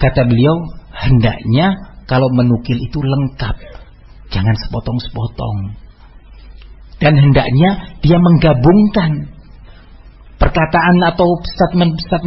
Kata beliau, hendaknya kalau menukil itu lengkap, jangan sepotong-sepotong. Dan hendaknya dia menggabungkan perkataan atau statement